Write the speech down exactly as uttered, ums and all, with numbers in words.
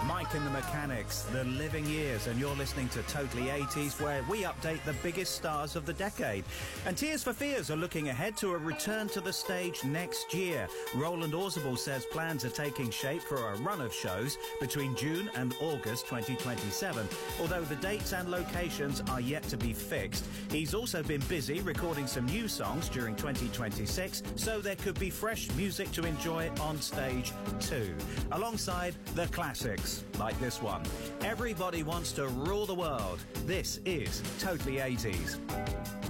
Mike and the Mechanics, The Living Years, and you're listening to Totally eighties, where we update the biggest stars of the decade. And Tears for Fears are looking ahead to a return to the stage next year. Roland Orzabal says plans are taking shape for a run of shows between June and August twenty twenty-seven, although the dates and locations are yet to be fixed. He's also been busy recording some new songs during twenty twenty-six, so there could be fresh music to enjoy on stage too, alongside the classics like this one. Everybody Wants to Rule the World. This is Totally eighties.